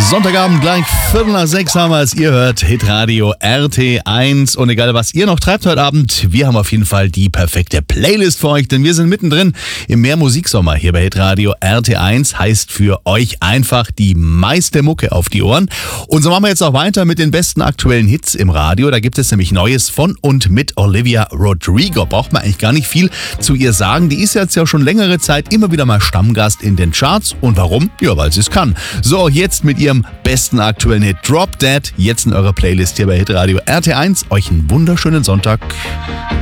Sonntagabend gleich 5:45 haben wir es. Ihr hört Hitradio RT1. Und egal, was ihr noch treibt heute Abend, wir haben auf jeden Fall die perfekte Playlist für euch, denn wir sind mittendrin im Mehrmusiksommer hier bei Hitradio RT1. Heißt für euch einfach die meiste Mucke auf die Ohren. Und so machen wir jetzt auch weiter mit den besten aktuellen Hits im Radio. Da gibt es nämlich Neues von und mit Olivia Rodrigo. Braucht man eigentlich gar nicht viel zu ihr sagen. Die ist jetzt ja schon längere Zeit immer wieder mal Stammgast in den Charts. Und warum? Ja, weil sie es kann. So, jetzt mit ihrem besten aktuellen Hit Drop Dead. Jetzt in eurer Playlist hier bei Hitradio RT1. Euch einen wunderschönen Sonntag.